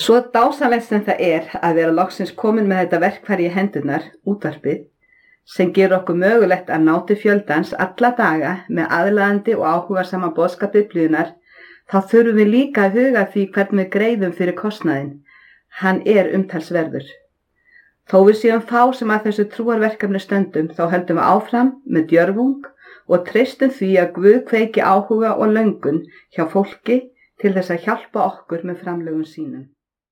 Svo dásamlegt sem það að vera loksins komin með þetta verkfæri í hendurnar, útvarpið, sem gerir okkur mögulegt að ná til fjöldans alla daga með aðlaðandi og áhugasama boðskap Biblíunnar, þá þurfum við líka að huga því hvernig við greiðum fyrir kostnaðinn. Hann umtalsverður. Þó við séum fá sem að þessu trúarverkefni stöndum, þá höldum við áfram með djörfung og treystum því að Guð kveiki áhuga og löngun hjá fólki til þess að hjálpa okkur með framlögum sínum.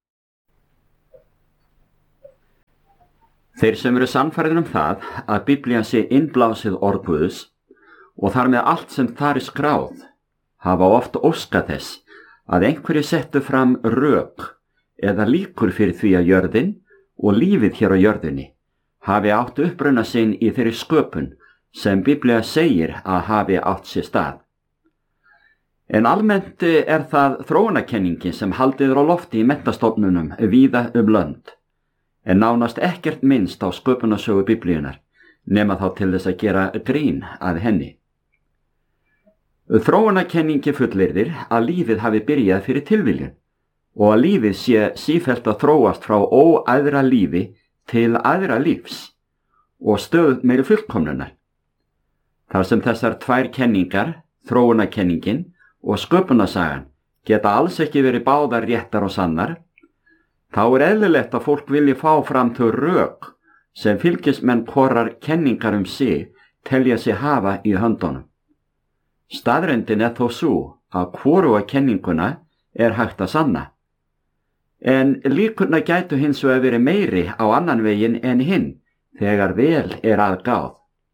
Þeir sem eru sannfærðir það að Biblían sé innblásið orð Guðs og þar með allt sem þar skráð, hafa oft óskað þess að einhverju settu fram rök eða líkur fyrir því að jörðin og lífið hér á jörðinni hafi átt uppruna sinn í þeirri sköpun sem Biblía segir að hafi átt sér stað. En almennt það þróunarkenningin sem haldið á lofti í menntastofnunum víða lönd, en nánast ekkert minnst á sköpunarsögu Biblíunnar, nema þá til þess að gera grín að henni. Þróunarkenningi fullyrðir að lífið hafi byrjað fyrir tilviljun og að lífið sé sífellt að þróast frá óæðra lífi til æðra lífs og stöðugt meiri fullkomnunar. Þar sem þessar tvær kenningar, þróunarkenningin og sköpunarsagan, geta alls ekki verið báðar réttar og sannar, þá eðlilegt að fólk vilji fá fram þau rök sem fylgismenn hvorrar kenningar sig telja sig hafa í höndunum. Staðreyndin þó sú að hvoruga kenninguna hægt að sanna, en líkurnar gætu hins vegar verið meiri á annan veginn en hinn þegar vel að gáð.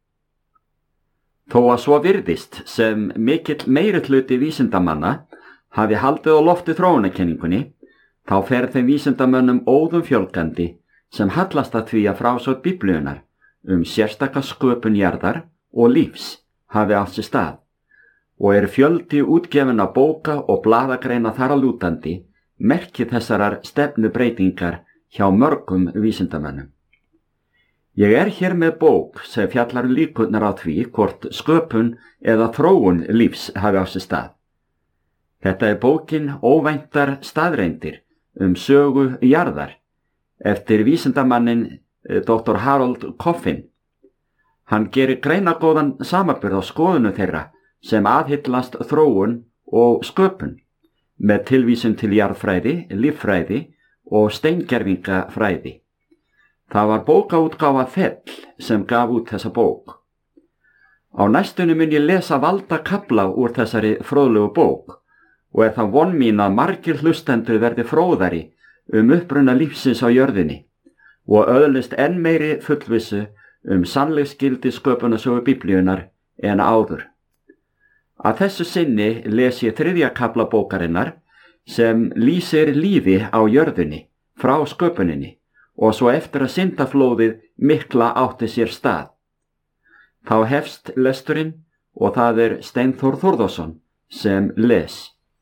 Þó að svo virðist sem mikill meiri hluti vísindamanna hafi haldið á lofti þróunarkenningunni, þá fer þeim vísindamönnum óðum fjölgandi sem hallast að því að frásögn Biblíunnar sérstaka sköpun jarðar og lífs hafi átt sér stað, og fjöldi útgefinna bóka og blaðagreina þar að lútandi merki þessarar stefnubreytingar hjá mörgum vísindamönnum. Ég hér með bók sem fjallar líkurnar á því hvort sköpun eða þróun lífs hafi á sér stað. Þetta bókin Óvæntar staðreyndir sögu jarðar eftir vísindamannin Dr. Harold Coffin. Hann gerir greinagóðan samanburð á skoðunu þeirra sem aðhyllast þróun og sköpun með tilvísun til jarðfræði, líffræði og steingervingafræði. Það var bókaútgáfa Fell sem gaf út þessa bók. Á næstunni mun ég lesa valda kafla úr þessari fróðlegu bók og það von mín að margir hlustendur verði fróðari uppruna lífsins á jörðinni og öðlist enn meiri fullvissu sannleiksgildi sköpunarsögu Biblíunnar en áður. Að þessu sinni les ég 3. kafla bókarinnar sem lýsir lífi á jörðinni frá sköpuninni og svo eftir að syndaflóðið mikla átti sér stað. Þá hefst lesturinn og það Steinþór Þórðarsson sem les.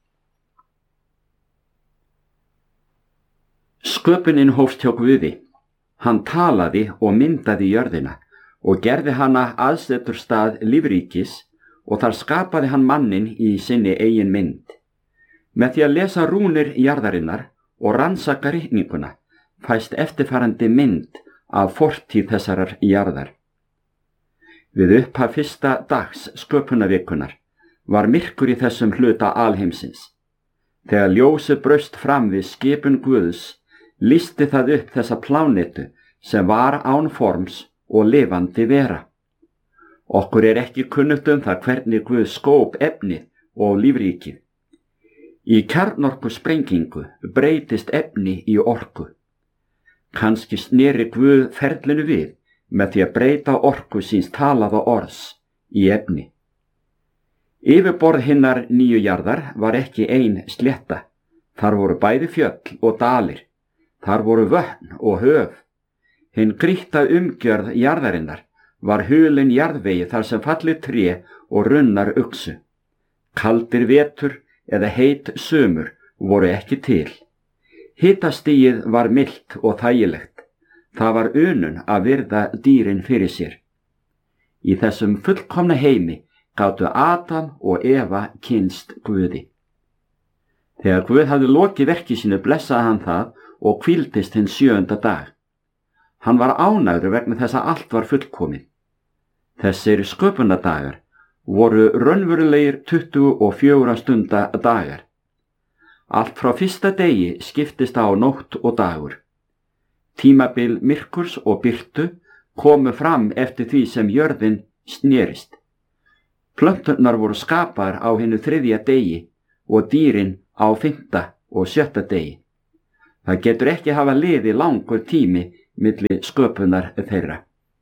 Sköpunin hófst hjá Guði. Hann talaði og myndaði jörðina og gerði hana aðsetur stað lífríkis og þar skapaði hann manninn í sinni eigin mynd. Með því að lesa rúnir jarðarinnar og rannsaka ritninguna fæst eftirfarandi mynd af fortíð þessarar jarðar. Við upphaf fyrsta dags sköpunarvikunar var myrkur í þessum hluta alheimsins. Þegar ljósið braust fram við skipun Guðs, lýsti það upp þessa plánetu sem var án forms og lifandi vera. Okkur ekki kunnugt það hvernig Guð skóp efnið og lífríkið. Í kjarnorkusprengingu breytist efni í orku. Kannski sneri Guð ferlinu við með því að breyta orku síns talaða orðs í efni. Yfirborð hinnar nýju jarðar var ekki ein slétta. Þar voru bæði fjöll og dalir. Þar voru vötn og höf. Hinn grýtta umgjörð jarðarinnar var hulin jarðvegi þar sem fallið tré og runnar uxu. Kaldir vetur eða heit sumur voru ekki til. Hitastigið var milt og þægilegt. Það var unun að virða dýrin fyrir sér. Í þessum fullkomna heimi gátu Adam og Eva kynnst Guði. Þegar Guð hafði lokið verki sínu blessaði hann það og hvíldist hinn 7. dag. Hann var ánægður vegna þess að allt var fullkomið. Þessir sköpunardagar voru raunverulegir 24 stunda dagar. Allt frá fyrsta degi skiptist á nótt og dagur. Tímabil myrkurs og birtu komu fram eftir því sem jörðin snerist. Plönturnar voru skapaðar á hinu 3. degi og dýrin á 5. og 7. degi. Það getur ekki hafa liðið langur tími milli sköpunar þeirra.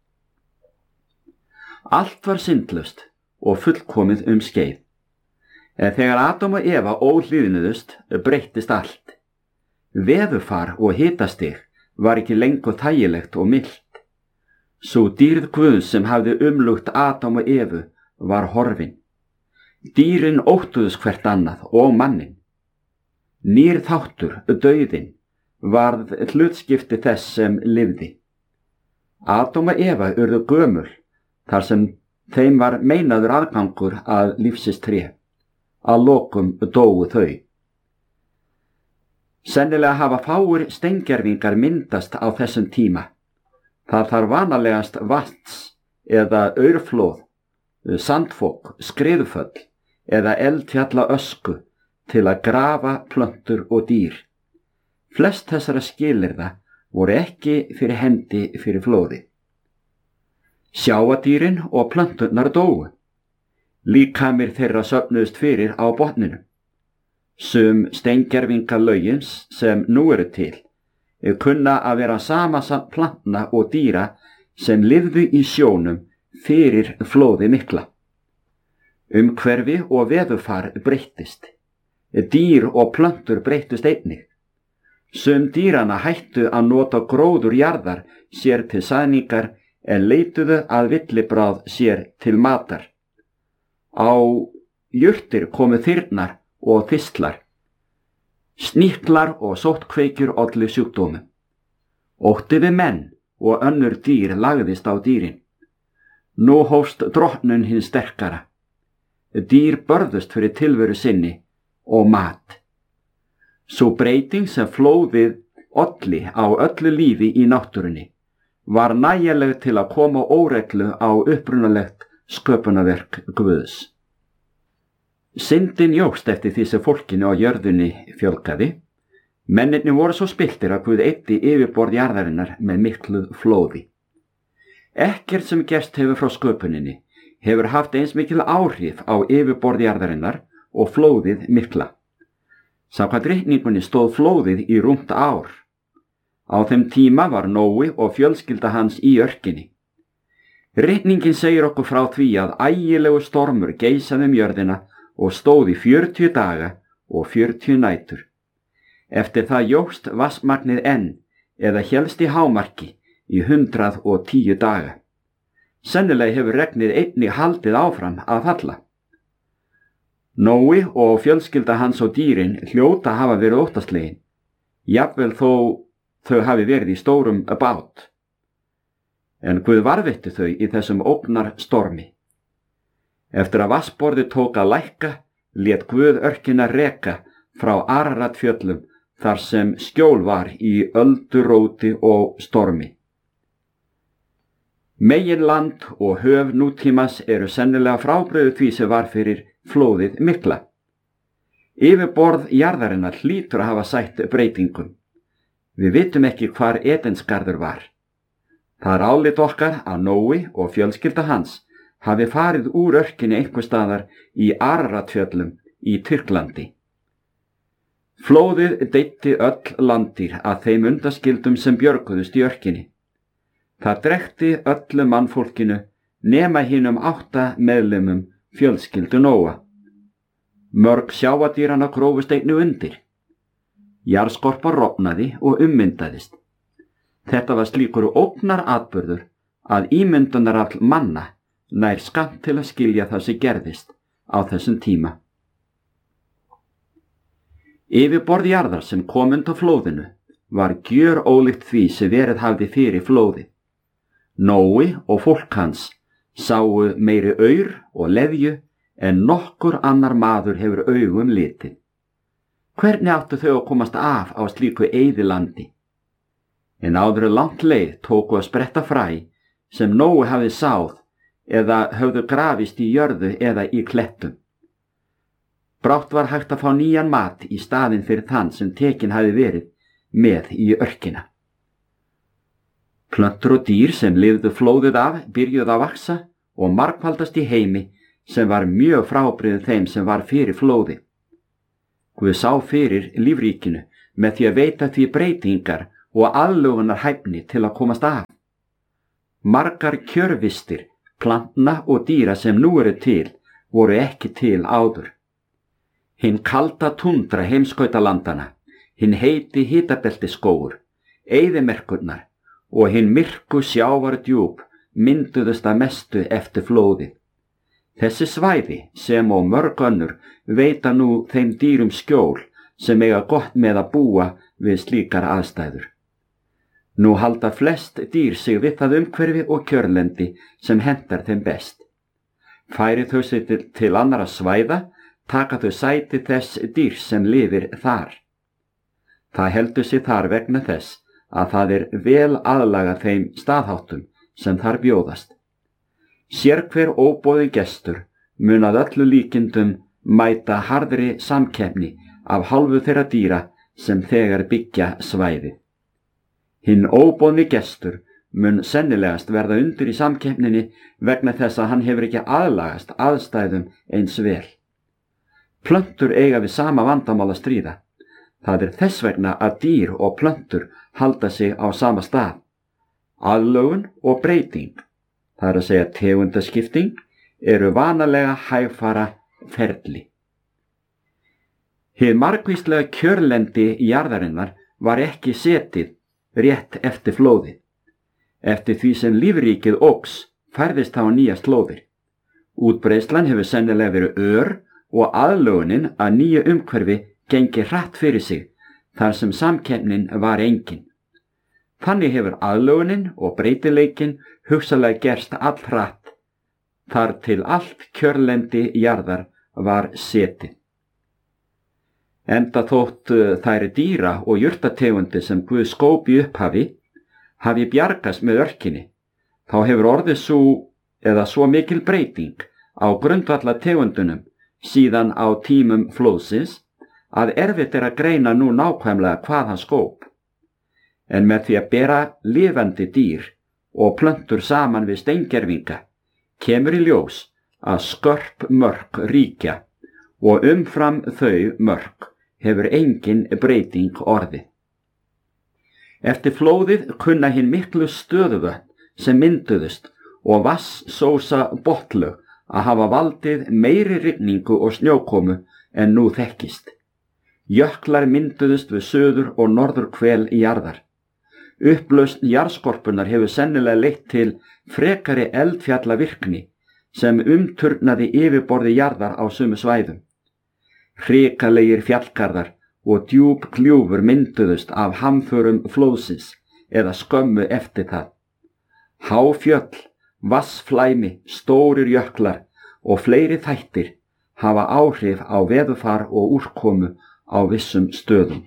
Allt var syndlaust og fullkomið skeið. En þegar Adam og Eva óhlýðnuðust breyttist allt. Veðurfar og hitastig var ekki lengur þægilegt og milt. Sú dýrð Guðs sem hafði umlukt Adam og Evu var horfin. Dýrin óttuðust hvert annað og mannin. Nýr þáttur, dauðinn, varð hlutskipti þess sem lifði. Adam og Eva urðu gömul þar sem þeim var meinaður aðgangur að lífsins tré. Að lokum dóu þau. Sennilega hafa fáir steingervingar myndast á þessum tíma. Það þarf vanalegast vatns eða aurflóð, sandfok, skriðuföll eða eldfjalla ösku til að grafa plöntur og dýr. Flest þessara skilyrða voru ekki fyrir hendi fyrir flóði. Sjáadýrin og plönturnar dóu. Líkamir þeirra söfnuðust fyrir á botninum. Sum steingervingalögins sem nú eru til kunna að vera samansafn plantna og dýra sem lifðu í sjónum fyrir flóði mikla. Umhverfi og veðurfar breyttist. Dýr og plöntur breyttust einnig. Sum dýrana hættu að nota gróður jarðar sér til sæningar en leituðu að villibráð sér til matar. Á jurtir komu þyrnar og þistlar. Sníklar og sóttkveikjur ollu sjúkdómum. Ótti við menn og önnur dýr lagðist á dýrin. Nú hófst drottnun hins sterkara. Dýr börðust fyrir tilveru sinni og mat. Sú breyting sem flóðið olli á öllu lífi í náttúrunni var nægjanleg til að koma óreglu á upprunalegt sköpunarverk Guðs. Syndin jókst eftir því sem fólkinu á jörðunni fjölgaði. Mennirnir voru svo spilltir að Guð eyddi yfirborð jarðarinnar með miklu flóði. Ekkert sem gerst hefur frá sköpuninni hefur haft eins mikil áhrif á yfirborð jarðarinnar og flóðið mikla. Samkvæmt reikningunni stóð flóðið í rúmt ár. Á þeim tíma var Nói og fjölskylda hans í örkinni. Reikningin segir okkur frá því að ægilegu stormur geisaði jörðina og stóð í 40 daga og 40 nætur. Eftir það jókst vatnsmagnið enn eða hélst í hámarki í 110 daga. Sennilega hefur regnið einnig haldið áfram að falla. Nói og fjölskylda hans og dýrin hljóta hafa verið óttaslegin, jafnvel þó þau hafi verið í stórum bát. En Guð varðveitti þau í þessum ógnar stormi. Eftir að vatnsborðið tók að lækka, lét Guð örkina reka frá Araratfjöllum þar sem skjól var í ölduróti og stormi. Meginland og höf nútímas eru sennilega frábrugðið því sem var fyrir flóðið mikla. Yfirborð jarðarinnar hlýtur að hafa sætt breytingum. Við vitum ekki hvar Edensgarður var. Það er álit okkar að Nói og fjölskylda hans hafi farið úr örkinni einhvers staðar í Araratfjöllum í Tyrklandi. Flóðið deyddi öll landýr að þeim undaskildum sem björguðust í örkinni. Það drekti öllu mannfólkinu nema hinum 8 meðlimum fjölskyldu Nóa. Mörg sjáadýranna grófust einnig undir. Jarðskorpa rofnaði og ummyndaðist. Þetta var slíkur ógnar atburður að ímyndunarafl manna nær skammt til að skilja það sem gerðist á þessum tíma. Yfirborð jarðar sem kom undan flóðinu var gjörólíkt því sem verið hafði fyrir flóði. Nói og fólk hans sáu meiri aur og leðju en nokkur annar maður hefur augum litið. Hvernig áttu þau að komast af á slíku eyðilandi? En áður langt leið tóku að spretta fræ sem Nói hafði sáð eða höfðu grafist í jörðu eða í klettum. Brátt var hægt að fá nýjan mat í staðinn fyrir þann sem tekin hafði verið með í örkina. Plöntur og dýr sem lifðu flóðið af byrjuðu að vaxa og margfaldast í heimi sem var mjög frábrigðið þeim sem var fyrir flóði. Guð sá fyrir lífríkinu með því að veita því breytingar og aðlögunar hæfni til að komast af. Margar kjörvistir, plantna og dýra sem nú eru til, voru ekki til áður. Hinn kalda tundra heimskautalandana, hinn heiti hitabeltisskógur, eyðimerkurnar og hinn myrku sjávardjúp mynduðust að mestu eftir flóðið. Þessi svæði sem og mörg önnur veita nú þeim dýrum skjól sem eiga gott með að búa við slíkar aðstæður. Nú halda flest dýr sig við það umhverfi og kjörlendi sem hentar þeim best. Færi þau sig til annara svæða, taka þau sæti þess dýr sem lifir þar. Það heldur sig þar vegna þess að það er vel aðlagað þeim staðháttum sem þar bjóðast. Sérhver óboðinn gestur mun að öllu líkindum mæta harðri samkeppni af hálfu þeirra dýra sem þegar byggja svæðið. Hinn óboðni gestur mun sennilegast verða undir í samkeppninni vegna þess að hann hefur ekki aðlagast aðstæðum eins vel. Plöntur eiga við sama vandamál að stríða. Það er þess vegna að dýr og plöntur halda sig á sama stað. Aðlögun og breyting, það er að segja tegundaskipting, eru vanalega hægfara ferli. Hið margvíslega kjörlendi jarðarinnar var ekki setið rétt eftir flóðið. Eftir því sem lífríkið óx færðist á nýja slóðir. Útbreiðslan hefur sennilega verið ör og aðlögunin að nýju umhverfi gengi hratt fyrir sig þar sem samkeppnin var engin. Þannig hefur aðlögunin og breytileikin hugsanlega gerst allhratt þar til allt kjörlendi jarðar var setið. Enda þótt þær dýra og jurtategundi sem Guð skóp í upphafi hafi bjargast með örkinni, þá hefur orðið svo mikil breyting á grundvallategundunum síðan á tímum flóðsins að erfitt er að greina nú nákvæmlega hvað hann skóp. En með því að bera lifandi dýr og plöntur saman við steingervinga kemur í ljós að skörp mörk ríkja og umfram þau mörk hefur engin breyting orðið. Eftir flóðið kunna hinn miklu stöðuvötn sem mynduðust og vatnssósa botnlög að hafa valdið meiri rigningu og snjókomu en nú þekkist. Jöklar mynduðust við suður og norður hvel jarðar. Upplausn jarðskorpunnar hefur sennilega leitt til frekari eldfjallavirkni sem umturnaði yfirborði jarðar á sumu svæðum. Hrikalegir fjallgarðar og djúp gljúfur mynduðust af hamförum flóðsins eða skömmu eftir það. Háfjöll, vatnsflæmi, stórir jöklar og fleiri þættir hafa áhrif á veðurfar og úrkomu á vissum stöðum.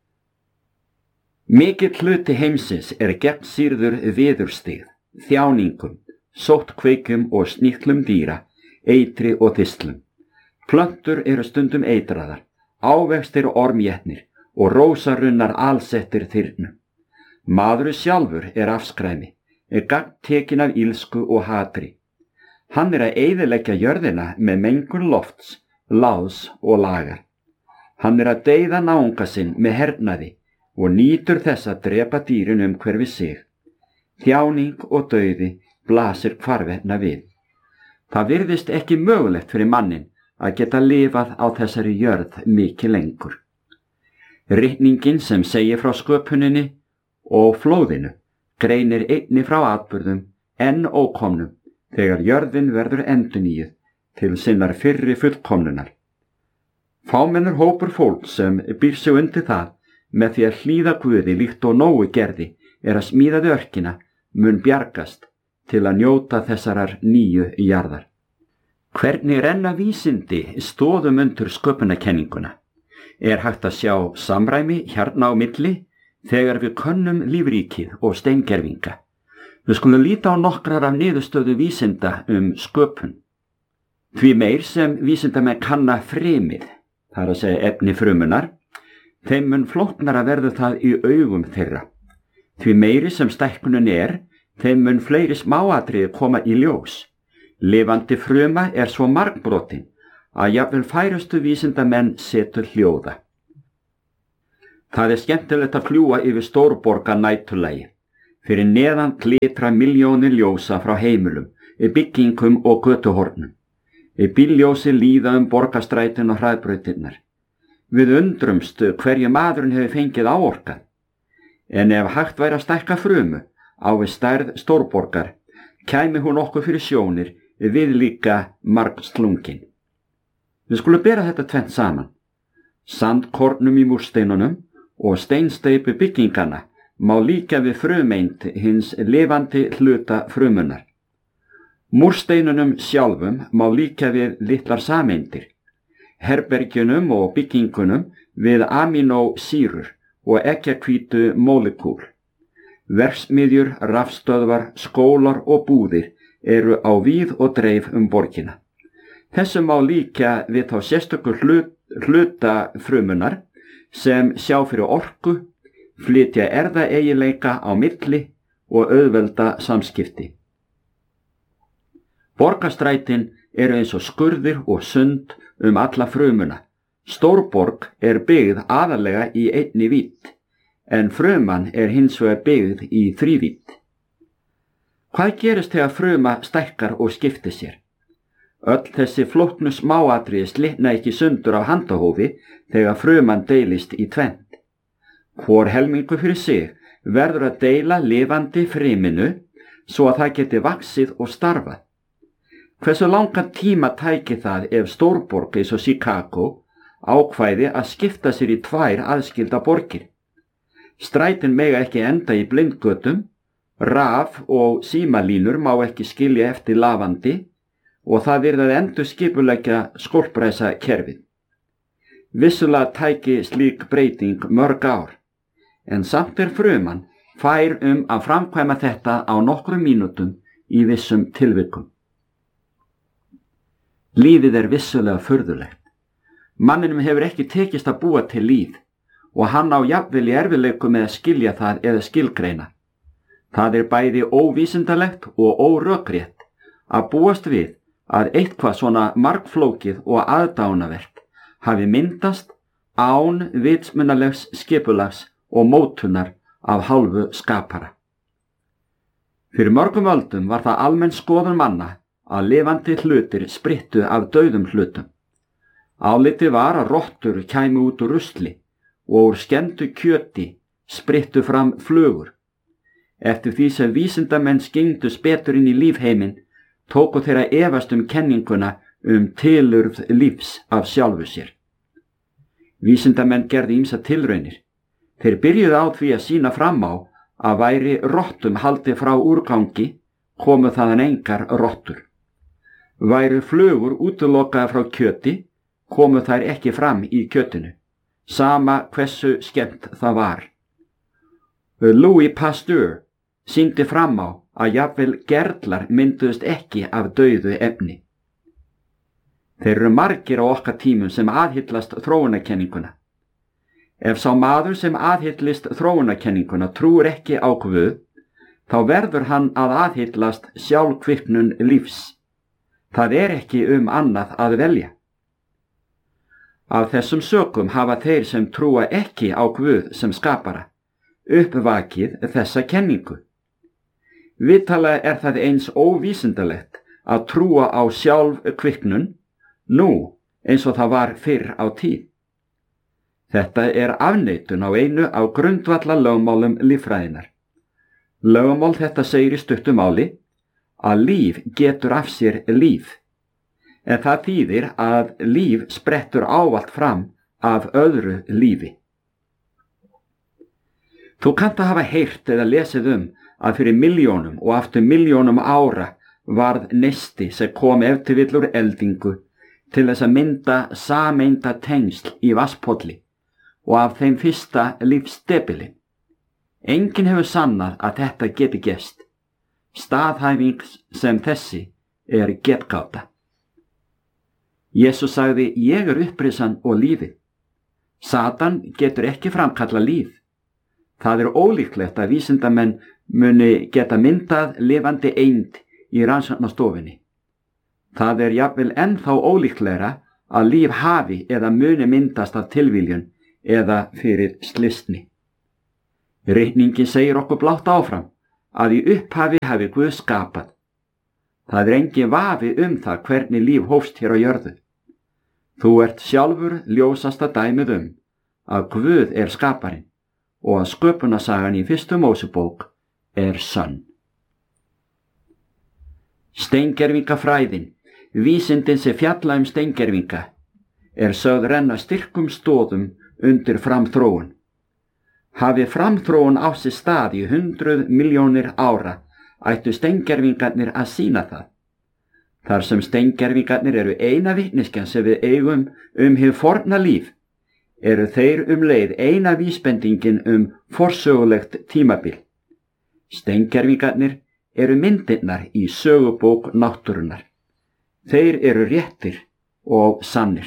Mikill hluti heimsins er gegnsýrður viðurstig, þjáningum, sóttkveikum og sníklum dýra, eitri og þislum. Plöntur eru stundum eitraðar, ávextir ormjetnir og rósarunnar alsettir þyrnum. Maður sjálfur er afskræmi, er gagntekin af ílsku og hatri. Hann er að eyðileggja jörðina með mengun lofts, láðs og lagar. Hann er að deyða náunga sinn með hernaði og nýtur þess að drepa dýrin umhverfi sig. Þjáning og dauði blasir hvarvetna við. Það virðist ekki mögulegt fyrir mannin að geta lifað á þessari jörð mikið lengur. Ritningin sem segir frá sköpuninni og flóðinu greinir einni frá atburðum enn ókomnum þegar jörðin verður endurnýjuð til sinnar fyrri fullkomnunar. Fámennur hópur fólk sem býr sig undir það með því að hlýða Guði líkt og Nói gerði er að smíðaði örkina mun bjargast til að njóta þessarar nýju jarðar. Hvernig renna vísindi stoðum undir sköpunarkenninguna? er hægt að sjá samræmi hérna á milli þegar við könnum lífríkið og steingervinga. Við skulum líta á nokkrar af niðurstöðu vísinda sköpun. Því meir sem vísindamenn kanna frymið, það er að segja efni frumunar, þeim mun flóknara verður það í augum þeirra. Því meiri sem stækkunin þeim mun fleiri smáatriði koma í ljós. Lifandi fruma svo margbrotin að jafnvel færustu vísindamenn setur hljóða. Það skemmtilegt að fljúga yfir stórborga næturlagi. Fyrir neðan glitra milljónir ljósa frá heimilum, byggingum og götuhornum. Bílljósi líða borgarstrætin og hraðbrautirnar. Við undrumst hverju maðurinn hefur fengið áorkað. En ef hægt væri að stækka frumu á við stærð stórborgar, kæmi hún okkur fyrir sjónir við líka margslungin. Við skulum bera þetta tvennt saman. Sandkornum í múrsteinunum og steinsteypu byggingana má líka við frumeind hins lifandi hluta frumunar. Múrsteinunum sjálfum má líka við litlar sameindir, herbergjunum og byggingunum við aminósýrur og eggjahvítu mólekúl. Verksmiðjur, rafstöðvar, skólar og búðir eru á víð og dreif borgina. Þessu má líka við þá sérstöku hluta frumunar sem sjá fyrir orku, flytja erfðaeiginleika á milli og auðvelda samskipti. Borgarstrætin eru eins og skurðir og sund alla frumuna. Stórborg byggð aðallega í einni vídd, en fruman hins vegar byggð í þrívídd. Hvað gerist þegar fruma stækkar og skiptir sér? Öll þessi flóknu smáatriði slitna ekki sundur af handahófi þegar fruman deilist í tvennt. Hvor helmingur fyrir sig verður að deila lifandi fryminu svo að það geti vaxið og starfað. Hversu langan tíma tæki það ef stórborg eins og Chicago ákvæði að skipta sér í tvær aðskilda borgir? Strætin mega ekki enda í blindgötum, raf- og símalínur má ekki skilja eftir lafandi og það yrði að endurskipuleggja skólpræsa kerfið. Vissulega tæki slík breyting mörg ár, en samt fruman fær að framkvæma þetta á nokkrum mínútum í vissum tilvikum. Lífið vissulega furðulegt. Manninum hefur ekki tekist að búa til líf og hann á jafnvel í erfiðleikum með að skilja það eða skilgreina. Það bæði óvísindalegt og órökrétt að búast við að eitthvað svona margflókið og aðdánavert hafi myndast án vitsmunalegs skipulags og mótunar af hálfu skapara. Fyrir mörgum öldum var það almenn skoðun manna að lifandi hlutir sprittu af dauðum hlutum. Álitið var að rottur kæmu út úr rusli og úr skemmdu kjöti sprittu fram flugur. Eftir því sem vísindamenn skengdust betur inn í lífheiminn, tóku þeirra efast kenninguna tilurð lífs af sjálfu sér. Vísindamenn gerðu ýmsar tilraunir. Þeir byrjuðu á því að sýna fram á að væri rottum haldið frá úrgangi, komu þaðan engar rottur. Væru flugur útilokaðar frá kjöti, komu þær ekki fram í kjötinu, sama hversu skemmt það var. Louis Pasteur sýndi fram á að jafnvel gerlar mynduðust ekki af dauðu efni. Þeir eru margir á okkar tímum sem aðhyllast þróunarkenninguna. Ef sá maður sem aðhyllist þróunarkenninguna trúir ekki á Guð, þá verður hann að aðhyllast sjálfkviknun lífs. Það ekki annað að velja. Af þessum sökum hafa þeir sem trúa ekki á Guð sem skapara uppvakið þessa kenningu. Vitanlega það eins óvísindalegt að trúa á sjálfkviknun nú eins og það var fyrr á tíð. Þetta afneitun á einu af grundvallarlögmálum líffræðinnar. Lögmál þetta segir í stuttu máli að líf getur af sér líf, en það þýðir að líf sprettur ávallt fram af öðru lífi. Þú kannt að hafa heyrt eða lesið að fyrir milljónum og aftur milljónum ára varð neisti sem kom ef til vill úr eldingu til þess að mynda sameinda tengsl í vatnspolli og af þeim fyrsta lífsdebili. Enginn hefur sannað að þetta geti gerst. Staðhæfing sem þessi er getgáta. Jesús sagði, ég er upprisan og lífið. Satan getur ekki framkalla líf. Það er ólíklegt að vísindamenn muni geta myndað lifandi eind í rannsóknastofunni. Það er jafnvel ennþá ólíklegra að líf hafi eða muni myndast af tilviljun eða fyrir slysni. Ritningin segir okkur blátt áfram að í upphafi hafi Guð skapað. Það er engin vafi það hvernig líf hófst hér á jörðu. Þú ert sjálfur ljósasta dæmið að Guð er skaparinn og að sköpunarsagan í 1. Mósebók er sönn. Steingervingafræðin, vísindin sem fjalla steingervinga, er sögð renna styrkum stoðum undir framþróun. Hafi framþróun á sér stað í 100 milljónir ára, ættu steingervingarnir að sýna það. Þar sem steingervingarnir eru eina vitneskjan sem við eigum hið forna líf, eru þeir leið eina vísbendingin forsögulegt tímabil. Steingervingarnir eru myndirnar í sögubók náttúrunnar. Þeir eru réttir og sannir.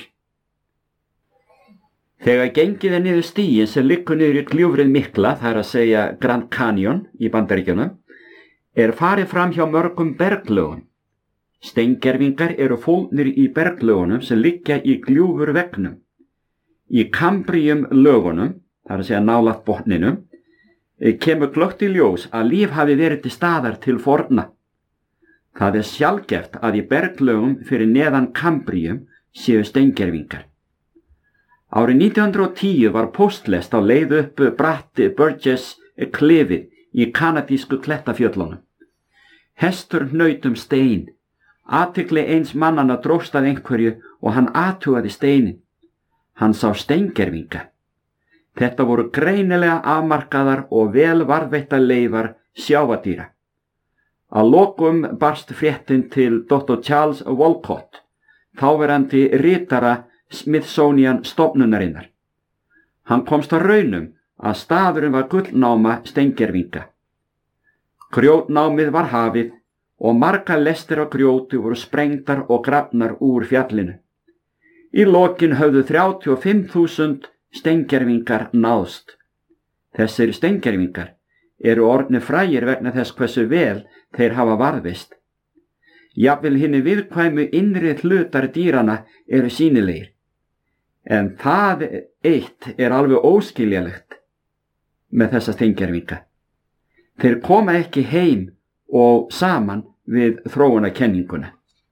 Þegar gengið er niður stíginn sem liggur niður í gljúfrið mikla, það er að segja Grand Canyon í Bandaríkjunum, er farið fram hjá mörgum berglögum. Steingervingar eru fólgnir í berglögunum sem liggja í gljúfurveggnum. Í Kambrium-lögunum, það er að segja nálægt botninum, kemur glöggt í ljós að líf hafi verið til staðar til forna. Það er sjaldgæft að í berglögum fyrir neðan Kambrium séu steingervingar. Árið 1910 var póstlest á leið upp bratti Burgess klifið í kanadísku klettafjöllunum. Hestur hnaut stein. Athygli eins mannanna dróst að einhverju og hann athugaði steinin. Hann sá steingervinga. Þetta voru greinilega afmarkaðar og vel varðveittar leifar sjávardýra. Að lokum barst fréttin til Dr. Charles Walcott, þáverandi ritara Smithsonian stofnunarinnar. Hann komst að raunum að staðurinn var gullnáma steingervinga. Grjótnámið var hafið og margar lestir af grjóti voru sprengdar og grafnar úr fjallinu. Í lokin höfðu 35.000 steingervingar náðst. Þessir steingervingar eru orðnir frægir vegna þess hversu vel þeir hafa varðveist. Jafnvel hinni viðkvæmu innri hlutar dýrana eru sýnilegir. En það eitt er alveg óskiljalegt með þessa steingervinga. Þeir koma ekki heim og saman við þróunarkenninguna.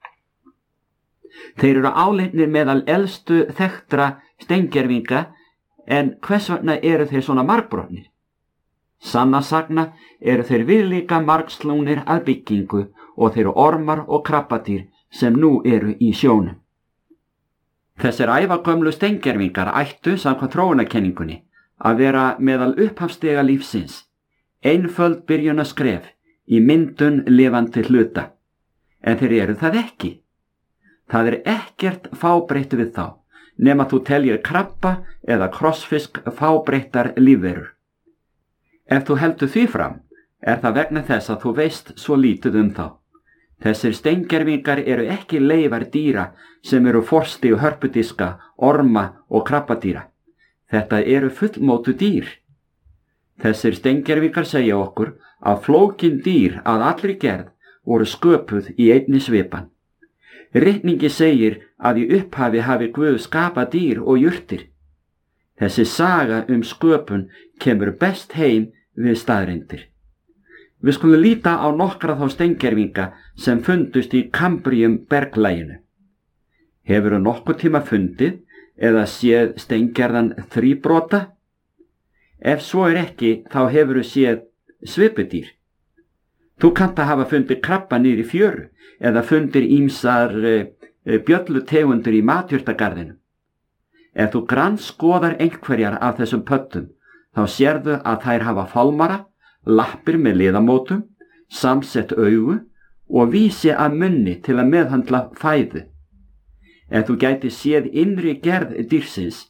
Þeir eru álitnir meðal elstu þekktra steingervinga, en hvers vegna eru þeir svona margbrotnir? Sanna sagna eru þeir viðlíka margslungnir að byggingu og þeir eru ormar og krabbadýr sem nú eru í sjónum. Þessir ævagömlu steingervingar ættu samkvæmt þróunarkenningunni að vera meðal upphafsstiga lífsins, einföld byrjunaskref í myndun lifandi hluta, en þeir eru það ekki. Það er ekkert fábreytt við þá, nema þú teljir krabba eða krossfisk fábreyttar lífverur. Ef þú heldur því fram, er það vegna þess að þú veist svo lítið þá. Þessir steingervingar eru ekki leifar dýra sem eru forstig hörpudiska, orma og krabbadýra. Þetta eru fullmótu dýr. Þessir steingervingar segja okkur að flókin dýr að allri gerð voru sköpuð í einni svipan. Ritningi segir að í upphafi hafi Guð skapað dýr og jurtir. Þessi saga sköpun kemur best heim við staðreyndir. Við skulum líta á nokkra þá steingervinga sem fundust í Kambrium berglæginu. Hefurðu nokkuð tíma fundið eða séð steingerðan þríbrota? Ef svo er ekki, þá hefurðu séð svipudýr. Þú kannt að hafa fundið krabba niður í fjöru eða fundir ýmsar bjöllutegundur í matjurtagarðinum. Ef þú grannskoðar einhverjar af þessum pöttum, þá sérðu að þær hafa fálmara, lappir með liðamótum, samsett augu og vísi að munni til að meðhandla fæðu. Ef þú gæti séð innri gerð dýrsins,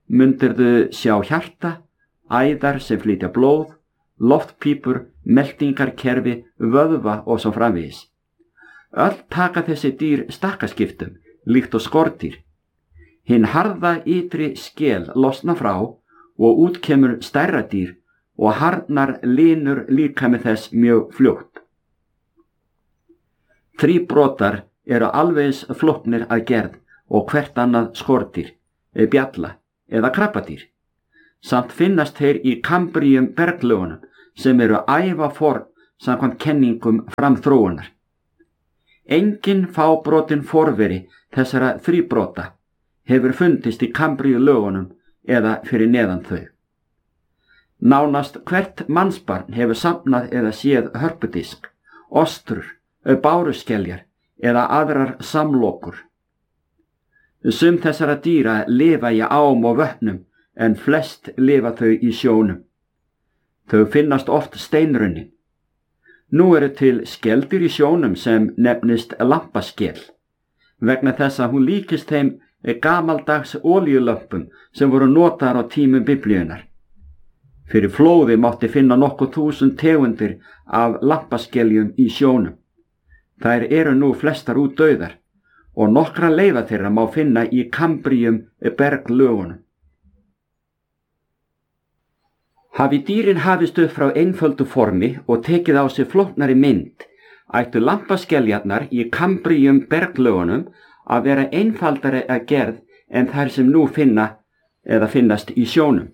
mundirðu sjá hjarta, æðar sem flytja blóð, loftpípur, meltingarkerfi, vöðva og svo framvegis. Öll taka þessi dýr stakkaskiptum, líkt og skordýr. Hinn harða ytri skel losna frá og út kemur stærra dýr og harðnar linur líkami þess mjög fljótt. Þríbrotar eru alvegis flóknir að gerð og hvert annað skordýr, bjalla eða krabbadýr. Samt finnast þeir í Kambríum berglögunum sem eru ævaforn samkvæmt kenningum framþróunar. Engin fábrotin forveri þessara þríbrota hefur fundist í Kambríulögunum eða fyrir neðan þau. Nánast hvert mannsbarn hefur safnað eða séð hörpudisk, ostrur, báruskeljar eða aðrar samlokur. Sum þessara dýra lifa í ám og vötnum en flest lifa þau í sjónum. Þau finnast oft steinrunnin. Nú eru til skeldýr í sjónum sem nefnist lampaskel, vegna þess að hún líkist þeim gamaldags olíulömpum sem voru notaðar á tímum Biblíunnar. Fyrir flóði mátti finna nokkuð 1000 tegundir af lampaskeljum í sjónum. Þær eru nú flestar útdauðar og nokkra leifa þeirra má finna í Kambríum berglögunum. Hafi dýrin hafist upp frá einföldu formi og tekið á sig flóknari mynd, ættu lampaskeljarnar í Kambríum berglögunum að vera einfaldari að gerð en þær sem nú finnast í sjónum.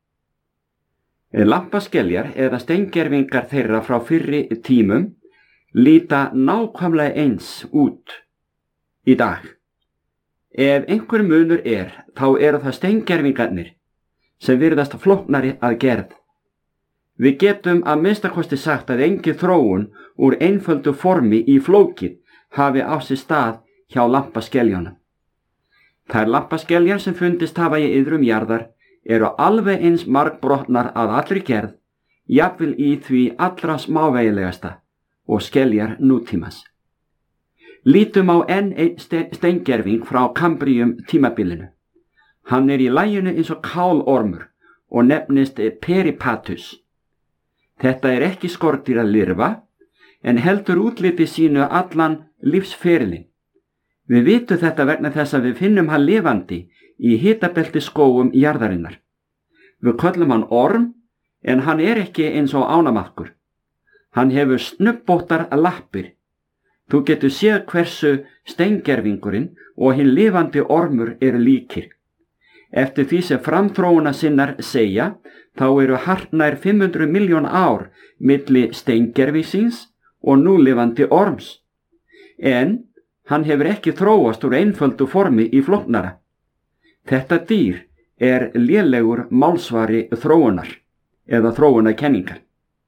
Lampaskeljar eða steingervingar þeirra frá fyrri tímum líta nákvæmlega eins út í dag. Ef einhver munur þá eru það steingervingarnir sem virðast flóknari að gerð. Við getum að minnstakosti sagt að engin þróun úr einföldu formi í flókið hafi á sér stað hjá lampaskeljónum. Þær lampaskeljar sem fundist hafa í iðrum jarðar eru alveg eins margbrotnar að allri gerð, jafnvel í því allra smávægilegasta og skeljar nútímans. Lítum á enn einn steingerving frá Kambríum tímabilinu. Hann í laginu eins og kálormur og nefnist peripatus. Þetta ekki skordýr að lirfa, en heldur útliti sínu allan lífsferilinn. Við vitum þetta vegna þess að við finnum hann lifandi í hitabelti skógum jarðarinnar. Við köllum hann orm, en hann ekki eins og ánamaðkur. Hann hefur snubbóttar lappir. Þú getur séð hversu steingervingurinn og hinn lifandi ormur eru líkir. Eftir því sem framþróuna sinnar segja, þá eru hartnær 500 milljón ár milli steingervingsins og núlifandi orms. En hann hefur ekki þróast úr einföldu formi í flóknara. Þetta dýr lélegur málsvari þróunar eða þróunarkenningar.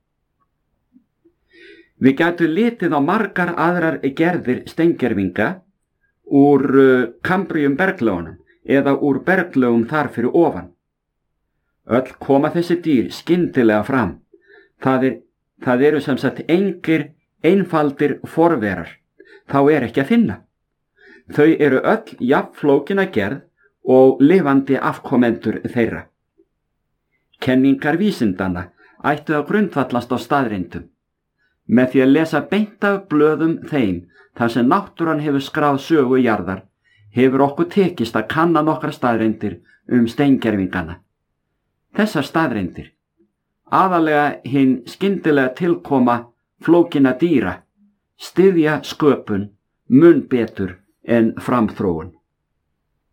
Við gætum litið á margar aðrar gerðir steingervinga úr Kambríum berglögunum eða úr berglögum þar fyrir ofan. Öll koma þessi dýr skyndilega fram. Það eru sem sagt engir einfaldir forverar. Þá ekki að finna. Þau eru öll jafnflókin að gerð og lifandi afkomendur þeirra. Kenningar vísindanna ættu að grundvallast á staðreyndum. Með því að lesa beint af blöðum þeim þar sem náttúran hefur skráð sögu jarðar, hefur okkur tekist að kanna nokkra staðreyndir steingervingana. Þessar staðreyndir, aðalega hinn skyndilega tilkoma flókinna dýra, styðja sköpun mun betur en framþróun.